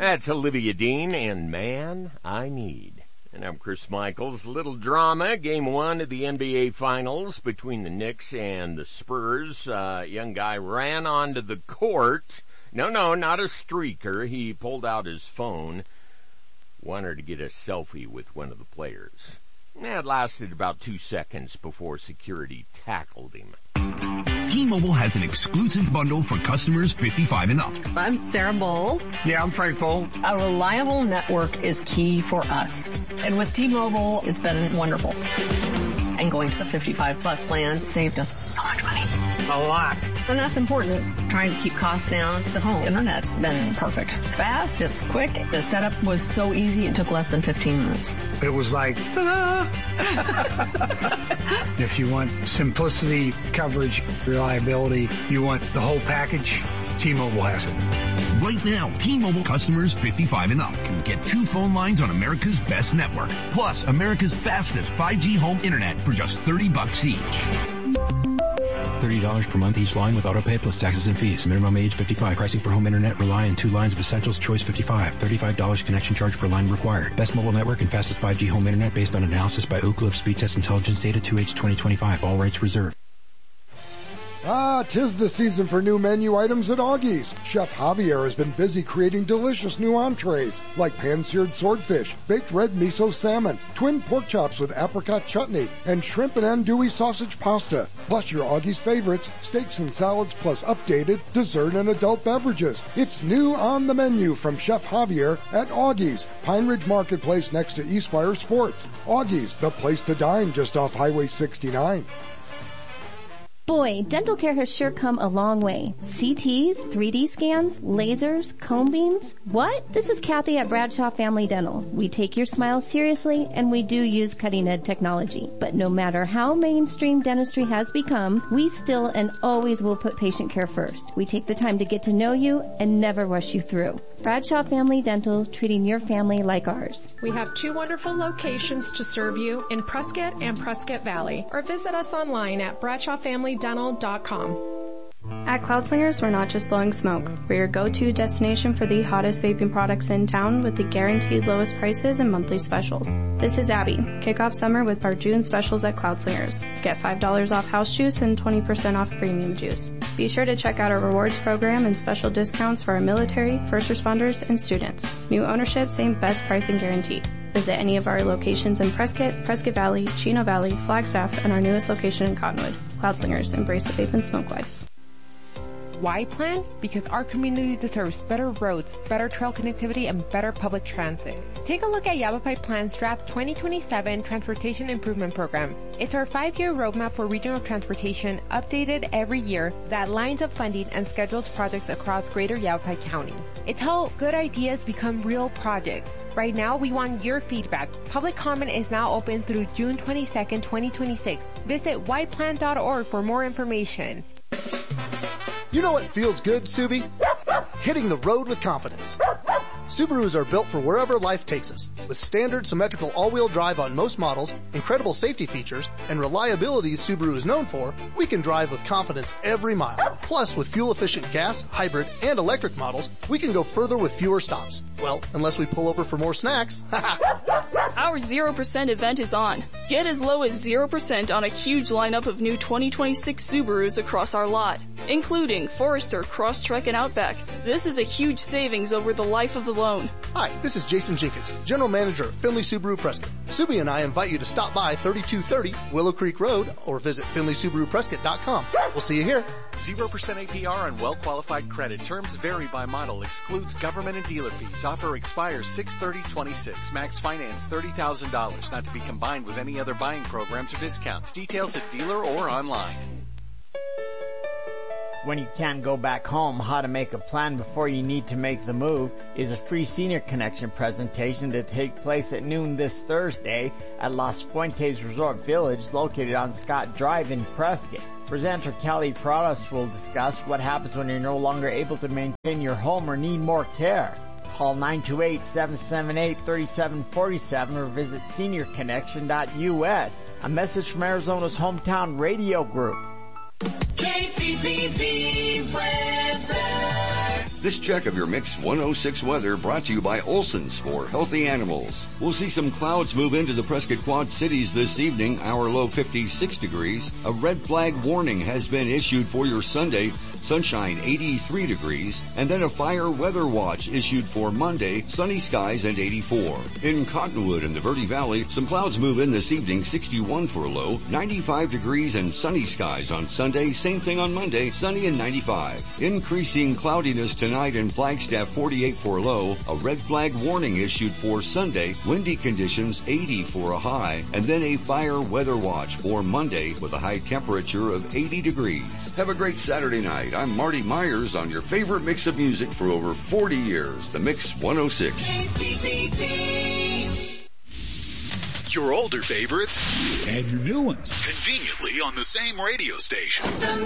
That's Olivia Dean and Man I Need. And I'm Chris Michaels. Little drama, game one of the NBA Finals between the Knicks and the Spurs. Young guy ran onto the court. No, not a streaker. He pulled out his phone, wanted to get a selfie with one of the players. It lasted about 2 seconds before security tackled him. T-Mobile has an exclusive bundle for customers 55 and up. I'm Sarah Bowl. Yeah, I'm Frank Bowl. A reliable network is key for us. And with T-Mobile, it's been wonderful. And going to the 55 plus plan saved us so much money. A lot. And that's important. Trying to keep costs down. The home internet's been perfect. It's fast, it's quick. The setup was so easy, it took less than 15 minutes. It was like, ta-da! If you want simplicity, coverage, reliability, you want the whole package, T-Mobile has it. Right now, T-Mobile customers 55 and up can get 2 phone lines on America's best network, plus America's fastest 5G home internet for just $30 each. $30 per month each line with autopay plus taxes and fees. Minimum age 55. Pricing for home internet rely on 2 lines of Essentials Choice 55. $35 connection charge per line required. Best mobile network and fastest 5G home internet based on analysis by Ookla of Speed Test Intelligence data 2H 2025. All rights reserved. Tis the season for new menu items at Augie's. Chef Javier has been busy creating delicious new entrees like pan-seared swordfish, baked red miso salmon, twin pork chops with apricot chutney, and shrimp and andouille sausage pasta. Plus your Augie's favorites, steaks and salads, plus updated dessert and adult beverages. It's new on the menu from Chef Javier at Augie's, Pine Ridge Marketplace next to Eastfire Sports. Augie's, the place to dine just off Highway 69. Boy, dental care has sure come a long way. CTs, 3D scans, lasers, cone beams. What? This is Kathy at Bradshaw Family Dental. We take your smile seriously and we do use cutting-edge technology. But no matter how mainstream dentistry has become, we still and always will put patient care first. We take the time to get to know you and never rush you through. Bradshaw Family Dental, treating your family like ours. We have 2 wonderful locations to serve you in Prescott and Prescott Valley, or visit us online at bradshawfamilydental.com. At Cloudslingers, we're not just blowing smoke. We're your go-to destination for the hottest vaping products in town with the guaranteed lowest prices and monthly specials. This is Abby. Kick off summer with our June specials at Cloudslingers. Get $5 off house juice and 20% off premium juice. Be sure to check out our rewards program and special discounts for our military, first responders, and students. New ownership, same best pricing guaranteed. Visit any of our locations in Prescott, Prescott Valley, Chino Valley, Flagstaff, and our newest location in Cottonwood. Cloudslingers, embrace the vape and smoke life. Why plan? Because our community deserves better roads, better trail connectivity, and better public transit. Take a look at Yavapai Plan's Draft 2027 Transportation Improvement Program. It's our 5-year roadmap for regional transportation, updated every year, that lines up funding and schedules projects across greater Yavapai County. It's how good ideas become real projects. Right now, we want your feedback. Public comment is now open through June 22nd, 2026. Visit yplan.org for more information. You know what feels good, Subi? Hitting the road with confidence. Subarus are built for wherever life takes us. With standard symmetrical all-wheel drive on most models, incredible safety features, and reliability Subaru is known for, we can drive with confidence every mile. Plus, with fuel-efficient gas, hybrid, and electric models, we can go further with fewer stops. Well, unless we pull over for more snacks. Our 0% event is on. Get as low as 0% on a huge lineup of new 2026 Subarus across our lot, including Forester, Crosstrek, and Outback. This is a huge savings over the life of the loan. Hi, this is Jason Jenkins, General Manager of Finley Subaru Prescott. Subi and I invite you to stop by 3230 Willow Creek Road or visit FinleySubaruPrescott.com. We'll see you here. 0% APR on well-qualified credit. Terms vary by model. Excludes government and dealer fees. Offer expires 6/30/26. Max finance $30,000. Not to be combined with any other buying programs or discounts. Details at dealer or online. When you can't go back home, how to make a plan before you need to make the move is a free Senior Connection presentation to take place at noon this Thursday at Los Fuentes Resort Village, located on Scott Drive in Prescott. Presenter Kelly Prados will discuss what happens when you're no longer able to maintain your home or need more care. Call 928-778-3747 or visit seniorconnection.us. A message from Arizona's hometown radio group. KPPV weather. This check of your Mix 106 weather brought to you by Olson's for healthy animals. We'll see some clouds move into the Prescott Quad Cities this evening, our low 56 degrees. A red flag warning has been issued for your Sunday, sunshine 83 degrees, and then a fire weather watch issued for Monday, sunny skies and 84. In Cottonwood and the Verde Valley, some clouds move in this evening, 61 for a low, 95 degrees and sunny skies on Sunday, same thing on Monday, sunny and 95. Increasing cloudiness tonight in Flagstaff, 48 for a low, a red flag warning issued for Sunday, windy conditions 80 for a high, and then a fire weather watch for Monday with a high temperature of 80 degrees. Have a great Saturday night. I'm Marty Myers on your favorite mix of music for over 40 years, the Mix 106. Your older favorites and your new ones conveniently on the same radio station.